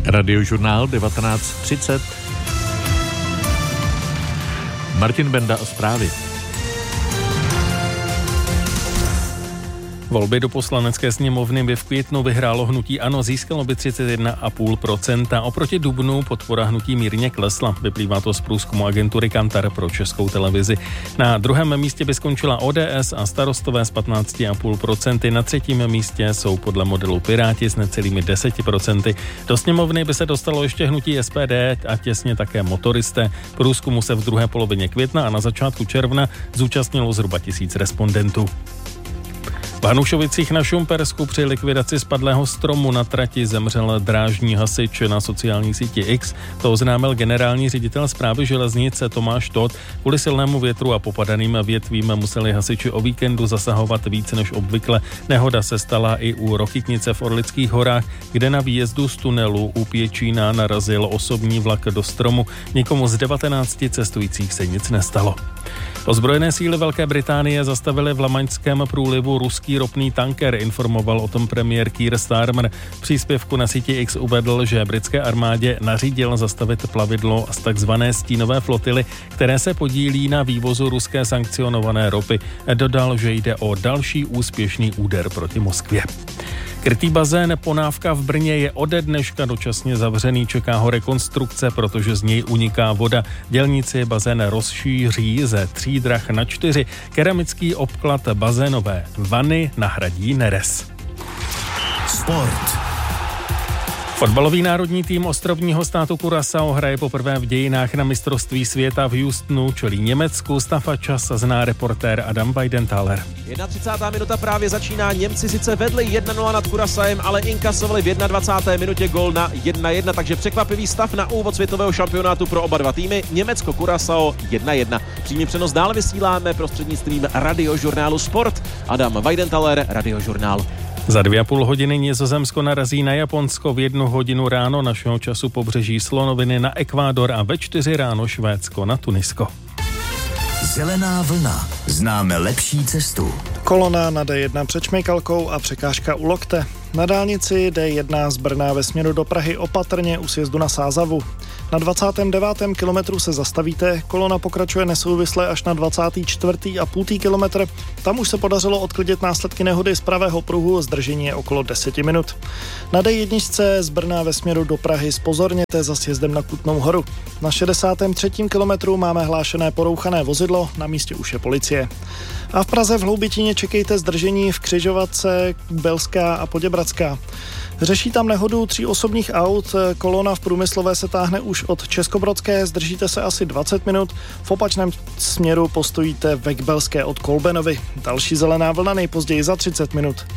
Radiožurnál 19:30. Martin Benda a zprávy. Volby do Poslanecké sněmovny by v květnu vyhrálo hnutí ANO, získalo by 31,5%. Oproti dubnu podpora hnutí mírně klesla. Vyplývá to z průzkumu agentury Kantar pro Českou televizi. Na druhém místě by skončila ODS a Starostové s 15,5%. Na třetím místě jsou podle modelu Piráti s necelými 10%. Do sněmovny by se dostalo ještě hnutí SPD a těsně také Motoristé. Průzkumu se v druhé polovině května a na začátku června zúčastnilo zhruba 1000 respondentů. V Hanušovicích na Šumpersku při likvidaci spadlého stromu na trati zemřel drážní hasič. Na sociální síti X to oznámil generální ředitel správy železnice Tomáš Tóth. Kvůli silnému větru a popadaným větvím museli hasiči o víkendu zasahovat více než obvykle. Nehoda se stala i u Rokytnice v Orlických horách, kde na výjezdu z tunelu u Pěčína narazil osobní vlak do stromu. Nikomu z 19 cestujících se nic nestalo. Ozbrojené síly Velké Británie zastavily v Lamaňském průlivu ruský ropný tanker, informoval o tom premiér Keir Starmer. V příspěvku na síti X uvedl, že britské armádě nařídil zastavit plavidlo z takzvané stínové flotily, které se podílí na vývozu ruské sankcionované ropy. Dodal, že jde o další úspěšný úder proti Moskvě. Krytý bazén Ponávka v Brně je ode dneška dočasně zavřený, čeká ho rekonstrukce, protože z něj uniká voda. Dělníci bazén rozšíří ze 3 drah na 4. Keramický obklad bazénové vany nahradí nerez. Sport. Fotbalový národní tým ostrovního státu Curaçao hraje poprvé v dějinách na mistrovství světa v Houstonu, čelí Německu. Stav a čas zná reportér Adam Weidenthaler. 31. minuta právě začíná. Němci sice vedli 1-0 nad Curaçaem, ale inkasovali v 21. minutě gól na 1-1, takže překvapivý stav na úvod světového šampionátu pro oba dva týmy. Německo-Curaçao 1-1. Přímý přenos dále vysíláme prostřednictvím Radiožurnálu Sport. Adam Weidenthaler, Radiožurnál. Za 2,5 hodiny Nizozemsko narazí na Japonsko, v 1 hodinu ráno našeho času pobřeží Slonoviny na Ekvádor a ve 4 ráno Švédsko na Tunisko. Zelená vlna. Známe lepší cestu. Kolona na D1 před Šmejkalkou a překážka u Lokte. Na dálnici D1 z Brna ve směru do Prahy opatrně u sjezdu na Sázavu. Na 29. kilometru se zastavíte, kolona pokračuje nesouvisle až na 24,5 kilometr. Tam už se podařilo odklidit následky nehody z pravého pruhu, zdržení je okolo 10 minut. Na D1 z Brna ve směru do Prahy zpozorněte za sjezdem na Kutnou Horu. Na 63. kilometru máme hlášené porouchané vozidlo, na místě už je policie. A v Praze v Hloubitíně čekejte zdržení v křižovatce Belská a Poděbradská. Řeší tam nehodu 3 osobních aut, kolona v Průmyslové se táhne už od Českobrodské, zdržíte se asi 20 minut, v opačném směru postojíte ve Belské od Kolbenovy. Další zelená vlna nejpozději za 30 minut.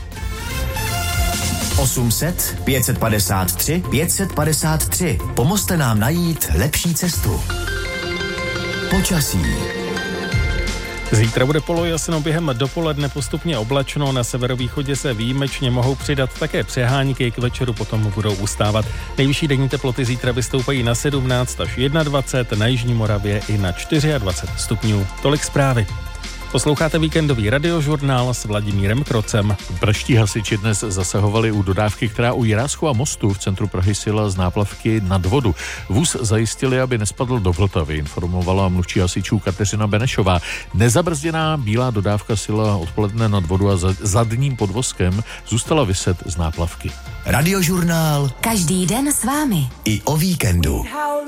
800 553 553. Pomozte nám najít lepší cestu. Počasí. Zítra bude polojasno, během dopoledne postupně oblačno, na severovýchodě se výjimečně mohou přidat také přehánky, k večeru potom budou ustávat. Nejvyšší denní teploty zítra vystoupají na 17 až 21, na Jižní Moravě i na 24 stupňů. Tolik zprávy. Posloucháte víkendový Radiožurnál s Vladimírem Krocem. Pražští hasiči dnes zasahovali u dodávky, která u Jiráskova mostu v centru Prahy sjela z náplavky nad vodu. Vůz zajistili, aby nespadl do Vltavy, informovala mluvčí hasičů Kateřina Benešová. Nezabrzděná bílá dodávka sjela odpoledne nad vodu a zadním podvozkem zůstala viset z náplavky. Radiožurnál. Každý den s vámi. I o víkendu.